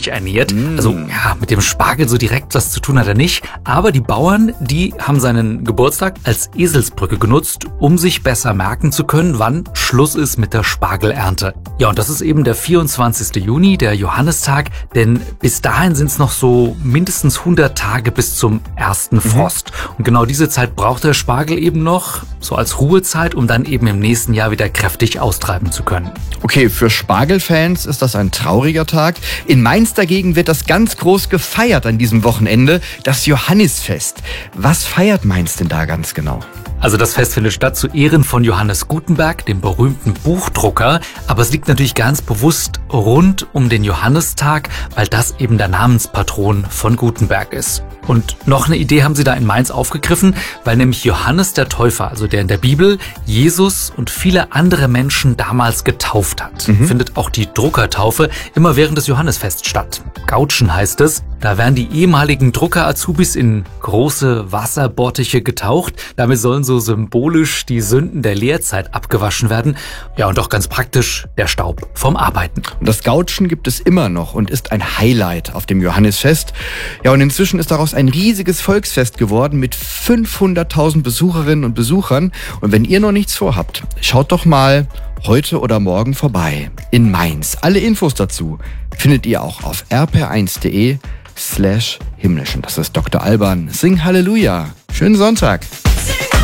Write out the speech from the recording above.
sich ernährt. Also ja, mit dem Spargel so direkt was zu tun hat er nicht. Aber die Bauern, die haben seinen Geburtstag als Eselsbrücke genutzt, um sich besser merken zu können, wann Schluss ist mit der Spargelernte. Ja, und das ist eben der 24. Juni, der Johannistag, denn bis dahin sind es noch so mindestens 100 Tage bis zum ersten Frost. Und genau diese Zeit braucht der Spargel eben noch, so als Ruhezeit, um dann eben im nächsten Jahr wieder kräftig austreiben zu können. Okay, für Spargelfans ist das ein trauriger Tag. In Mainz dagegen wird das ganz groß gefeiert an diesem Wochenende, das Johannisfest. Was feiert Mainz denn da ganz genau? Also das Fest findet statt zu Ehren von Johannes Gutenberg, dem berühmten Buchdrucker. Aber es liegt natürlich ganz bewusst rund um den Johannistag, weil das eben der Namenspatron von Gutenberg ist. Und noch eine Idee haben sie da in Mainz aufgegriffen, weil nämlich Johannes der Täufer, also der in der Bibel, Jesus und viele andere Menschen damals getauft hat. Findet auch die Druckertaufe immer während des Johannisfests statt. Gautschen heißt es. Da werden die ehemaligen Drucker-Azubis in große Wasserbottiche getaucht. Damit sollen so symbolisch die Sünden der Lehrzeit abgewaschen werden. Ja, und auch ganz praktisch der Staub vom Arbeiten. Und das Gautschen gibt es immer noch und ist ein Highlight auf dem Johannisfest. Ja, und inzwischen ist daraus ein riesiges Volksfest geworden mit 500.000 Besucherinnen und Besuchern. Und wenn ihr noch nichts vorhabt, schaut doch mal heute oder morgen vorbei in Mainz. Alle Infos dazu findet ihr auch auf rpr1.de/himmlischen. Das ist Dr. Alban. Sing Halleluja. Schönen Sonntag.